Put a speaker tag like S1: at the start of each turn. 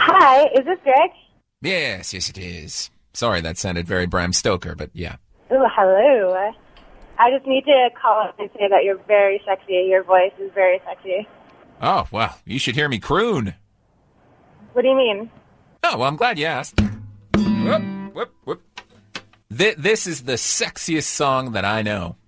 S1: Hi, is this Greg?
S2: Yes, it is. Sorry, that sounded very Bram Stoker, but yeah.
S1: Oh, hello. I just need to call up and say that you're very sexy. Your voice is very sexy.
S2: Oh, well, you should hear me croon.
S1: What do you mean?
S2: Oh, well, I'm glad you asked. Whoop, whoop, whoop. This is the sexiest song that I know.